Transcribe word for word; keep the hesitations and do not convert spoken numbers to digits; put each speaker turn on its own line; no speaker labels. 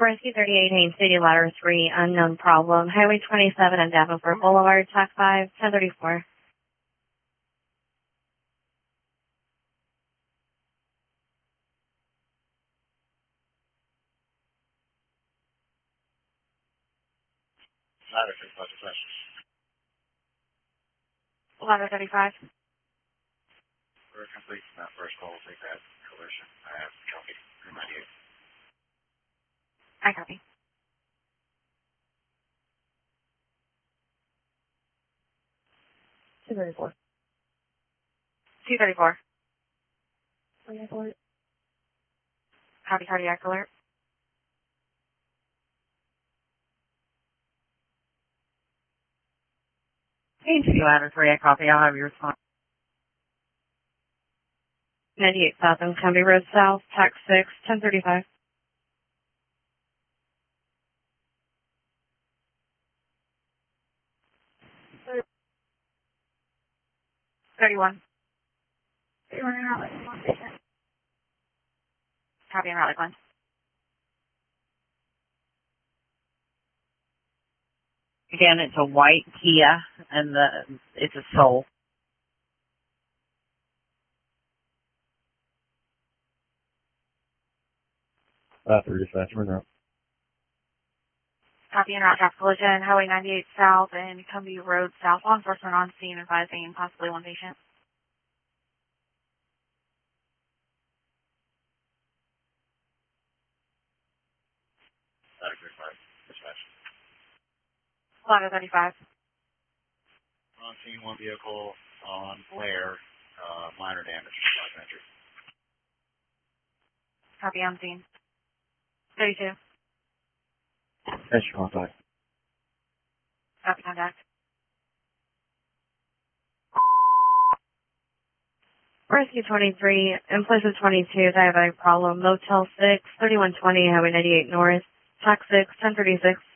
Rescue thirty-eight, Haines City, Ladder three, unknown problem. Highway twenty-seven and Davenport Boulevard, Tac five, ten thirty-four.
Ladder thirty-five, question.
Ladder thirty-five.
We're complete from that first call. We'll take that collision. I have copy. three ninety-eight.
I copy.
two thirty-four.
two thirty-four.
Cardiac alert.
Copy cardiac alert.
Haines City, Ladder three, I copy. I'll have your response.
ninety-eight South and County Road South, Tac six, ten thirty-five. thirty-one.
thirty-one and out, like one patient.
Copy and route like one.
Again, it's a white Kia, and the it's a Soul.
Uh, three dispatcher, we're out.
Copy and route traffic collision, Highway ninety-eight South and Cumbie Road South. Law enforcement on scene advising possibly one patient.
Ladder thirty-five, dispatch.
Ladder thirty-five.
On scene, one vehicle on flare, uh, minor damage, documentary.
Copy on scene. thirty-two.
Extra contact.
Copy contact. Rescue twenty-three, Implicit twenty-two, diabetic problem, Motel six, thirty-one twenty, Highway ninety-eight North, Tac six, ten thirty-six.